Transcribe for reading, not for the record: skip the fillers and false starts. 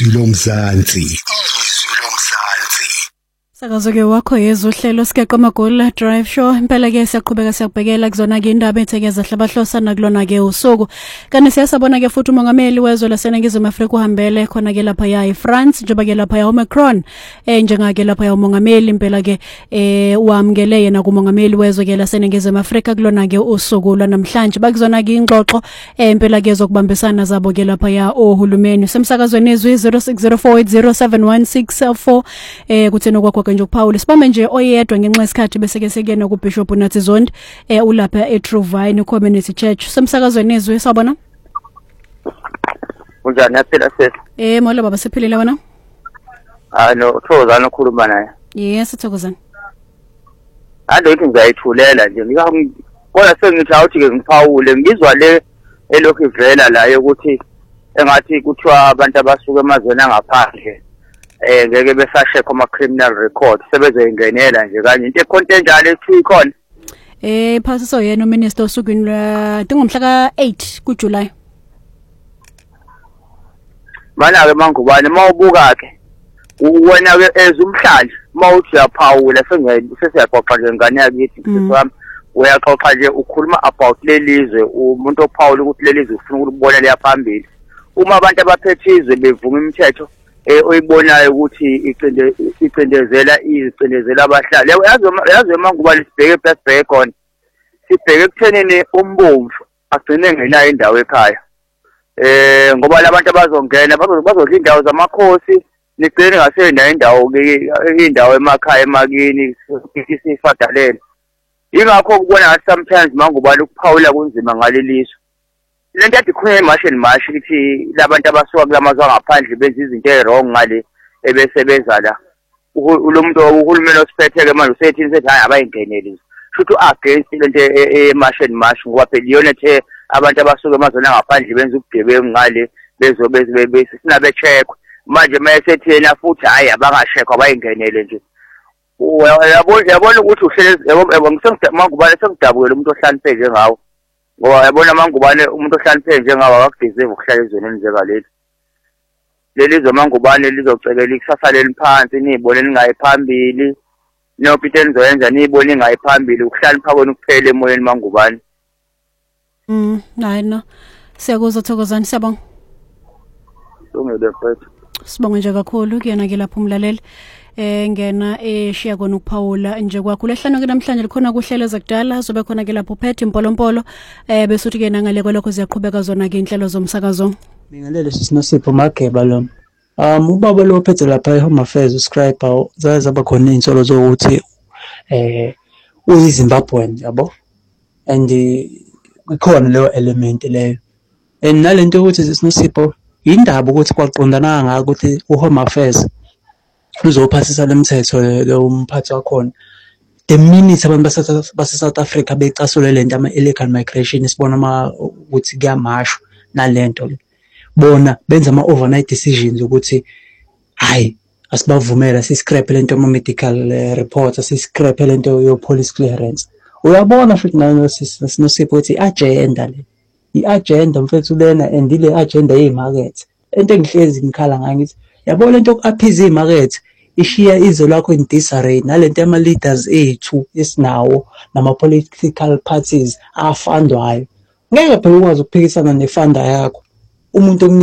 Izwi lomzansi. Sakazo-ke wakho yezwa uhlelo Sigeqo Magula Drive Show. Impela-ke siyaqhubeka siyabhekela kuzona-ke indaba ey'thekeza hlabahlosana nakulona-ke usuku. Kanti siyasabona-ke futhi umongameli wezwe laseNingizimu Afrika uhambele khona-ke laphaya eFrance njengoba-ke laphaya uMacron njengake laphaya umongameli impela-ke wamukele yena kumongameli wezwe-ke laseNingizimu Afrika kulona-ke usuku lwanamhlanje. Bakuzona-ke ingxoxo impela-ke zokubambisana zabo-ke laphaya ohulumeni. Semsakazweni izwi 0604807164 kuthena kwakho nje uPaul sibambe nje oyedwa ngenxa yesikhathi bese ke sekuyena kuBishop Nathi Zondi ulapha eTruvine Community Church. Semsakazweni izwi sabona. Unjani yaphela sesi? Molo baba siphilile wena? No, Thokozana okhuluma naye. Yes, Thokozana. Ade ithi ngiyayithulela nje. Kodwa sengithi awuthi-ke ngiphawule ngizwa le elokhu ivela la ukuthi engathi kuthiwa abantu abasuka emazweni angaphandle ngeke besashekha ama-criminal record sebezoyingenela nje kanye into ekhonto enjalo ethiwa ikhona. Phasiso yena uminister osukwini ngomhla ka-8 kuJuly. Mana-ke mangubane mawubuka-ke wena-ke ezumhlanje mawuthi uyaphawula sesiyaxoxa nje ngane yakithi sami uyaxoxa nje ukhuluma about lelizwe umuntu ophawula ukuthi lelizwe ufuna ukulibona liya phambili. Uma abantu abaphethe izwe bevuma imithetho oyibonayo ukuthi icindezela abahlali yazi mangubane sibheke phesibheke khona sibheke ekuthenini umbomvu agcine ngenayo indawo ekhaya ngoba labantu abazongena bazodla indawo zamakhosi nigcine ngasenayo indawo emakhaya emakini sifadalele. Ingakho ukubona ngathi sometimes mangubane ukuphawula kunzima ngaleliso. Lento yathi khona eMarshall Marsh ukuthi labantu abasuka kulamazwe angaphandle benza izinto ezirong ngale ebesebeza la lo muntu uhulumeni osiphethe-ke manje usethini sethi hayi abayingeneli futhi against lento eMarshall Marsh ngoba phela iyona ethe abantu abasuka emazweni angaphandle benza ubugebengu ngale sina bechekwe manje mayesethi yena futhi hayi abangashekwa abayingenele nje. Uyabona ukuthi uhlele mangubane sengidabukele umuntu ohlaniphe njengawo ngoba yabona mangubane umuntu ohlaniphe njengawo akakudeserve ukuhlala ezweni njengaleli. Lelizwe mangubane lizocekela ikusasa leliphansi niyibone ningayi phambili nopite nizoyenza niyibone ningayi phambili ukuhlanipha kwenu kuphela emoyeni mangubane. Hayi no siyakuzwa Thokozani siyabonga. Singede mfethu. Sibonga nje kakhulu kuyena-ke lapho umlaleli ngena eshiya kona ukuphawula nje kwakho lehlano ke namhlanje likhona kuhlelo zakudala zobe khona ke lapho phethe impolompolo bese uthi ke nangale kwalokho ziyaqhubeka zona ke inhlelo zomsakazo. Mingalele sinosipho Mageba lo ubaba lo phethe lapha eHome Affairs uscriber zaba khona insolo zokuthi uyiZimbabwean yabo and ikhona leyo element leyo and nalento ukuthi sinosipho indaba ukuthi kwaqondana ngaka ukuthi uHome Affairs uzophasisa lemithetho lo umphathi wakhona the minute abantu base-South Africa becasule lento ama-illegal migration sibona ukuthi kuyamashwa nalento bona benza ama-overnight decisions ukuthi hayi asibavumela siscrap lento ama-medical reports siscrap lento yo-police clearance. Uyabona futhi nayo sinosipho ukuthi i-agenda mfethu lena and ile agenda yeyimakethe into engihlezi ngikhala ngayo ngithi yabona lento ku-aphiza iyimakethe ishiya izwe lakho in disarray nalento ama-leaders ethu esinawo nama-political parties afandwayo ngeke phela ukwazi ukuphikisana nefanda yakho umuntu